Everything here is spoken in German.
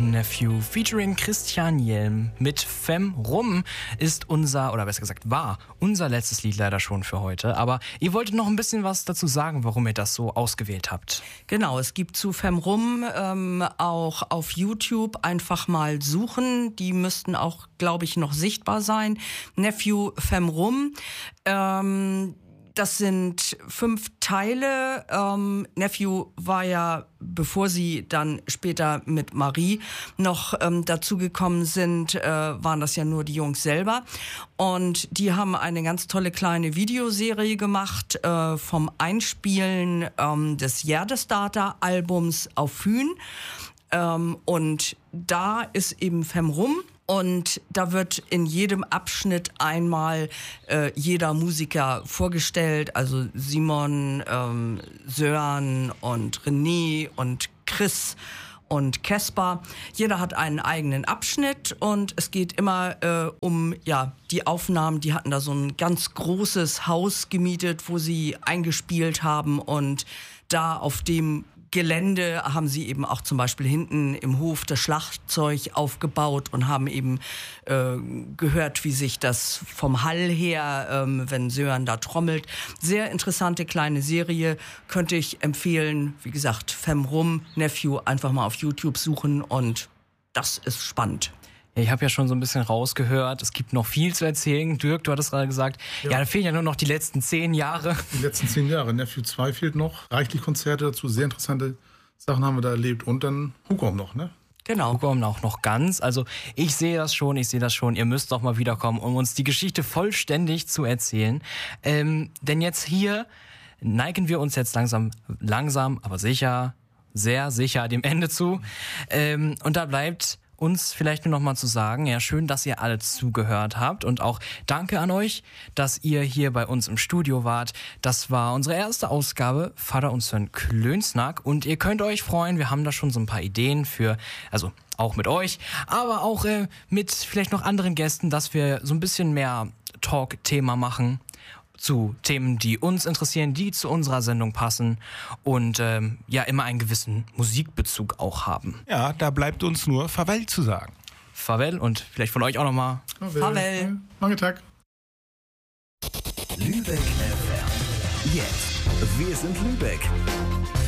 Nephew featuring Christian Jelm mit Fem Rum ist unser, oder besser gesagt war unser letztes Lied leider schon für heute. Aber ihr wolltet noch ein bisschen was dazu sagen, warum ihr das so ausgewählt habt. Genau, es gibt zu Fem Rum auch auf YouTube einfach mal suchen. Die müssten auch, glaube ich, noch sichtbar sein. Nephew Fem Rum. Das sind 5 Teile. Nephew war ja, bevor sie dann später mit Marie noch dazugekommen sind, waren das ja nur die Jungs selber. Und die haben eine ganz tolle kleine Videoserie gemacht vom Einspielen des Jerdestarter-Albums auf Fyn. Und da ist eben Fem Rum. Und da wird in jedem Abschnitt einmal jeder Musiker vorgestellt, also Simon, Sören und René und Chris und Caspar. Jeder hat einen eigenen Abschnitt und es geht immer um die Aufnahmen. Die hatten da so ein ganz großes Haus gemietet, wo sie eingespielt haben, und da auf dem Gelände haben sie eben auch zum Beispiel hinten im Hof das Schlagzeug aufgebaut und haben eben gehört, wie sich das vom Hall her, wenn Sören da trommelt. Sehr interessante kleine Serie, könnte ich empfehlen. Wie gesagt, Fem Rum, Nephew, einfach mal auf YouTube suchen, und das ist spannend. Ich habe ja schon so ein bisschen rausgehört, es gibt noch viel zu erzählen. Dirk, du hattest gerade gesagt, ja, da fehlen ja nur noch die letzten 10 Jahre. Die letzten 10 Jahre. Nephew 2 fehlt noch. Reichlich Konzerte dazu, sehr interessante Sachen haben wir da erlebt. Und dann Hukom noch, ne? Genau. Hukom auch noch ganz. Also ich sehe das schon. Ihr müsst doch mal wiederkommen, um uns die Geschichte vollständig zu erzählen. Denn jetzt hier neigen wir uns jetzt langsam, aber sicher, sehr sicher dem Ende zu. Und da bleibt uns vielleicht nur noch mal zu sagen, ja, schön, dass ihr alle zugehört habt, und auch danke an euch, dass ihr hier bei uns im Studio wart. Das war unsere erste Ausgabe Vater und Söhn Klönsnack, und ihr könnt euch freuen, wir haben da schon so ein paar Ideen für, also auch mit euch, aber auch mit vielleicht noch anderen Gästen, dass wir so ein bisschen mehr Talk-Thema machen zu Themen, die uns interessieren, die zu unserer Sendung passen und immer einen gewissen Musikbezug auch haben. Ja, da bleibt uns nur Farewell zu sagen. Farewell, und vielleicht von euch auch nochmal. Farewell. Lange Tag. Lübeck FM. Jetzt. Wir sind Lübeck.